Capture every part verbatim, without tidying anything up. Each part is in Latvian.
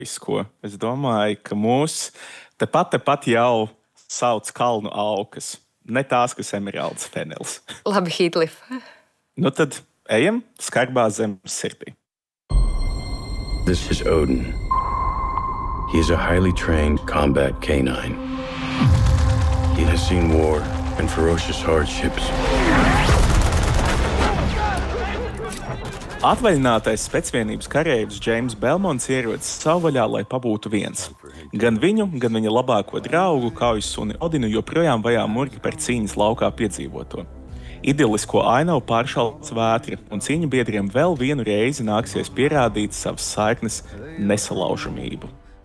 Visko. Es domāju, ka mūs tepat, tepat jau sauc kalnu aukas. Ne tās, kas emeralds fenils. Labi, Hītlif. Nu tad ejam skarbā zemes sirdī. This is Odin. He is a highly trained combat canine. He has seen war and ferocious hardships. Atvaļinātais specvienības kareivs Džeims Belmonts ierodas savvaļā, lai pabūtu viens. Gan viņu, gan viņa labāko draugu, kaujas suni Odinu, joprojām vajā murgi par cīņas laukā piedzīvoto. Idilisko ainavu pāršalts vētra, un cīņa biedriem vēl vienu reizi nāksies pierādīt savas saiknes nesalaužamību.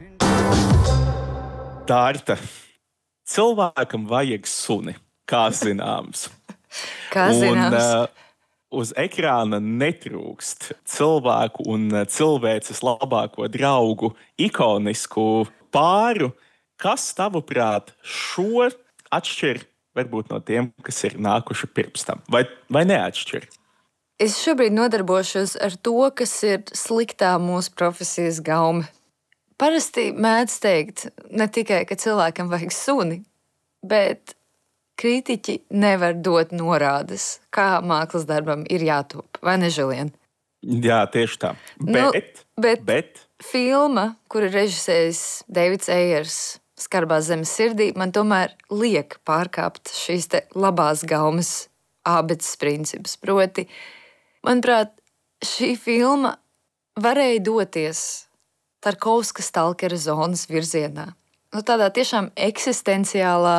Dārta, cilvēkam vajag suni, kā zināms. Kā zināms. Un, uh, Uz ekrāna netrūkst cilvēku un cilvēces labāko draugu ikonisku pāru. Kas, tavuprāt, šo atšķir varbūt no tiem, kas ir nākuši pirms tam? Vai, vai neatšķir? Es šobrīd nodarbošos ar to, kas ir sliktā mūsu profesijas gaume. Parasti mēdz teikt ne tikai, ka cilvēkam vajag suni, bet kritiķi nevar dot norādes, kā mākslas darbam ir jātop, vai ne, Žilien? Jā, tieši tā. Bet, nu, bet, bet... filma, kuru režisējis Deivids Eyers Skarbā zemes sirdī, man tomēr liek pārkāpt šīs te labās gaumes ābeces principus. Proti, manuprāt, šī filma varēja doties Tarkovska stalkera zonas virzienā. Nu, tādā tiešām eksistenciālā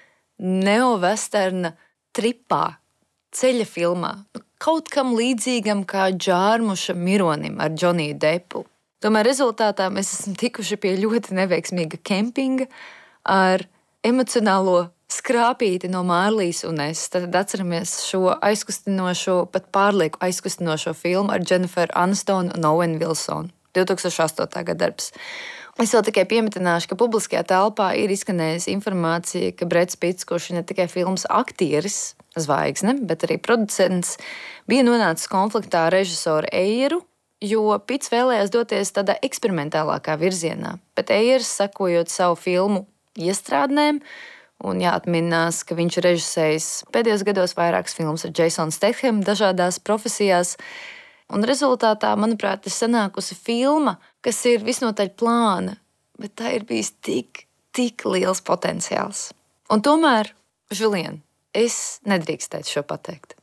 neovesterna tripā, ceļa filmā, kaut kam līdzīgam kā Džārmuša Mironim ar Džoniju Depu. Tomēr rezultātā mēs esam tikuši pie ļoti neveiksmīga kempinga ar emocionālo skrāpīti no Mārlīs un es. Tad atceramies šo aizkustinošo, pat pārlieku aizkustinošo filmu ar Jenniferu Anistonu un Owenu Vilsonu. divi tūkstoši astotā gada darbs. Es vēl tikai piemetināšu, ka publiskajā telpā ir izskanējusi informācija, ka Breds Pitts, kurš ir ne tikai filmas aktieris, zvaigzne, bet arī producents, bija nonācis konfliktā ar režisoru Ejeru, jo Pitts vēlējās doties tādā eksperimentālākā virzienā. Bet Ejers, sekojot savu filmu iestrādnēm, un jāatminās, ka viņš ir režisējis pēdējos gados vairākas filmas ar Jasonu Stathamu dažādās profesijās, un rezultātā, manuprāt, ir sanākusi filma, kas ir visnotaļ plāna, bet tā ir bijis tik, tik liels potenciāls. Un tomēr, Žilien, es nedrīkstētu šo pateikt.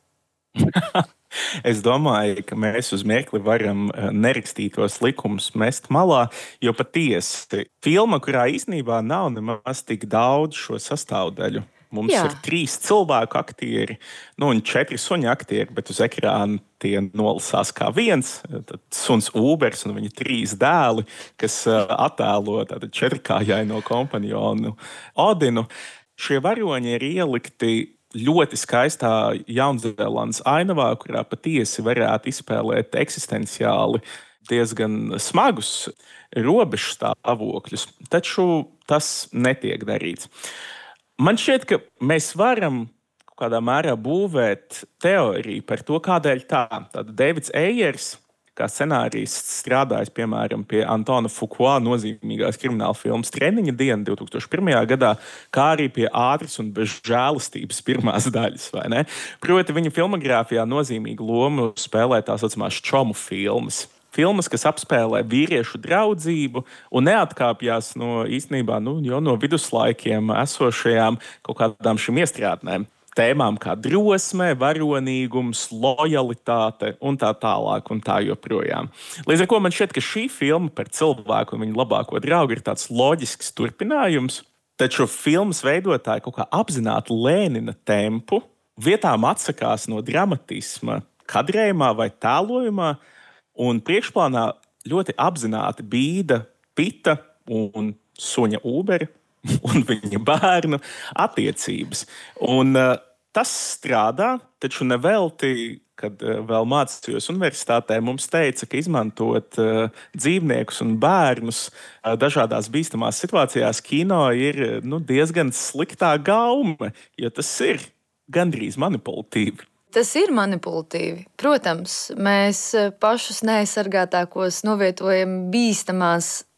Es domāju, ka mēs uz mirkli varam nerakstītos likumus mest malā, jo patiesi filma, kurā īstenībā nav nemaz tik daudz šo sastāvdaļu. Mums Jā. ir trīs cilvēku aktieri, nu un četri suņa aktieri, bet uz ekrāna tie nolasās kā viens. Tad suns Ubers un viņa trīs dēli, kas attēlo tātad četrkājaino kompanjonu Odinu. Šie varoņi ir ielikti ļoti skaistā Jaunzēlandes ainavā, kurā patiesi varētu izspēlēt eksistenciāli diezgan smagus robežu stāvokļus, taču tas netiek darīts. Man šķiet, ka mēs varam kaut kādā mērā būvēt teoriju par to, kādēļ tā. Tātad Deivids Eyers, kā scenārists, strādājis piemēram pie Antona Fukua nozīmīgās krimināla filmas Treniņa diena divi tūkstoši pirmajā gadā, kā arī pie Ātras un bez žēlastības pirmās daļas, vai ne? Proti viņa filmogrāfijā nozīmīgu lomu spēlē tā saucamās čomu filmas. Filmas, kas apspēlē vīriešu draudzību un neatkāpjas no īstenībā nu, jau no viduslaikiem esošajām kaut kādām šīm iestrādnēm. Tēmām kā drosme, varonīgums, lojalitāte un tā tālāk un tā joprojām. Līdz ar ko man šķiet, ka šī filma par cilvēku un viņu labāko draugu ir tāds loģisks turpinājums, taču filmas veidotāji kaut kā apzināti lēnina tempu, vietām atsakās no dramatisma kadrējumā vai tēlojumā, un priekšplānā ļoti apzināti bīda Pita un suņa Ubera un viņa bērnu attiecības. Un, uh, tas strādā, taču nevelti, kad uh, vēl mācījos universitātē, mums teica, ka izmantot uh, dzīvniekus un bērnus uh, dažādās bīstamās situācijās kino ir nu, diezgan sliktā gaume, jo tas ir gandrīz manipulatīvi. Tas ir manipulatīvi. Protams, mēs pašus neaizsargātākos novietojam bīstamās